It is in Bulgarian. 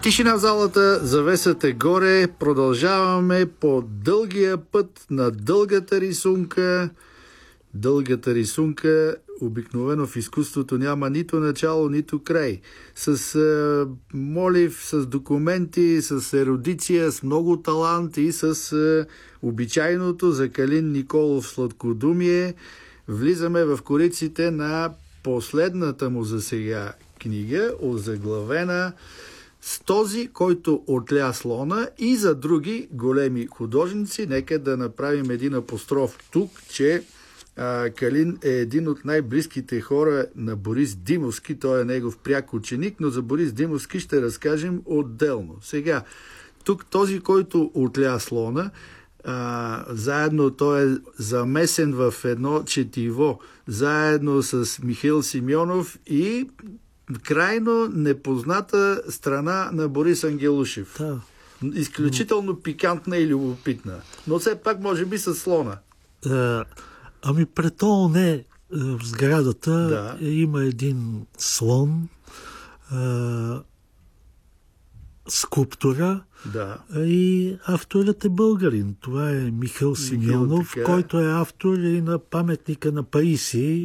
Тишина в залата, завесата е горе, продължаваме по дългия път на дългата рисунка. Дългата рисунка обикновено в изкуството няма нито начало, нито край. С молив, с документи, с ерудиция, с много талант и с обичайното за Калин Николов сладкодумие влизаме в кориците на последната му за сега книга, озаглавена с този, който отля слона, и за други големи художници. Нека да направим един апостроф тук, че Калин е един от най-близките хора на Борис Димовски. Той е негов пряк ученик, но за Борис Димовски ще разкажем отделно. Сега, тук този, който отля слона, заедно той е замесен в едно четиво, заедно с Михаил Симеонов и крайно непозната страна на Борис Ангелушев. Да. Изключително пикантна и любопитна. Но все пак може би с слона. Ами пред не в сградата има един слон, скулптура, и авторът е българин. Това е Михаил Симеонов, който е автор и на паметника на Паисий.